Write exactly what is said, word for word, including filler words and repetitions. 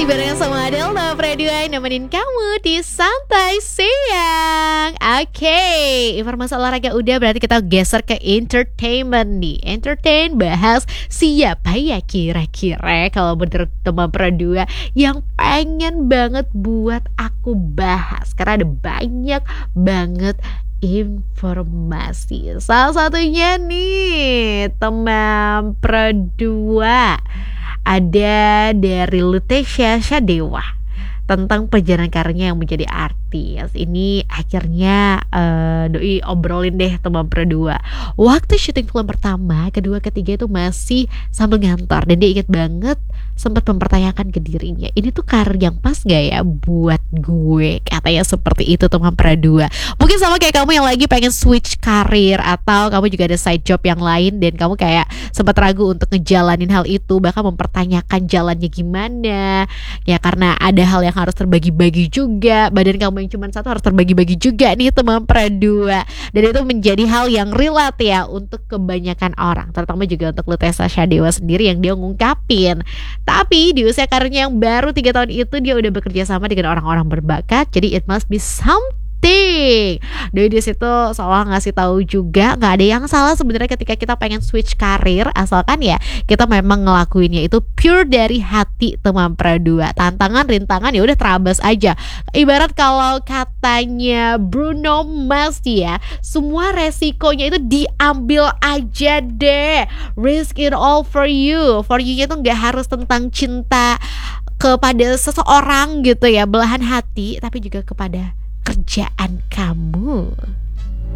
masih bareng sama Delta Pradua nemenin kamu di Santai Siang. Oke, okay. Informasi olahraga udah, berarti kita geser ke entertainment nih. Entertain, bahas siapa ya kira-kira kalau bener teman Pradua yang pengen banget buat aku bahas, karena ada banyak banget informasi. Salah satunya nih teman Pradua, ada dari Lutetia Shadewa tentang perjalanan karirnya yang menjadi artis. Ini akhirnya uh, doi obrolin deh teman Pradua. Waktu syuting film pertama, kedua, ketiga itu masih sambil ngantor, dan dia inget banget sempat mempertanyakan ke dirinya, ini tuh karir yang pas gak ya buat gue? Katanya seperti itu teman Pradua. Mungkin sama kayak kamu yang lagi pengen switch karir, atau kamu juga ada side job yang lain dan kamu kayak sempat ragu untuk ngejalanin hal itu, bahkan mempertanyakan jalannya gimana ya, karena ada hal yang harus terbagi-bagi juga, badan kamu yang cuma satu harus terbagi-bagi juga nih teman Pradua. Dan itu menjadi hal yang relate ya untuk kebanyakan orang, terutama juga untuk Lutetia Shadewa sendiri yang dia ngungkapin. Tapi di usia karirnya yang baru tiga tahun itu, dia udah bekerja sama dengan orang-orang berbakat, jadi it must be something. Dari di situ seolah ngasih tahu juga nggak ada yang salah sebenarnya ketika kita pengen switch karir, asalkan ya kita memang ngelakuinnya itu pure dari hati teman Pradua. Tantangan, rintangan ya udah terabas aja. Ibarat kalau katanya Bruno Mars ya, semua resikonya itu diambil aja deh. Risk it all for you. For you itu nggak harus tentang cinta kepada seseorang gitu ya, belahan hati, tapi juga kepada kerjaan kamu.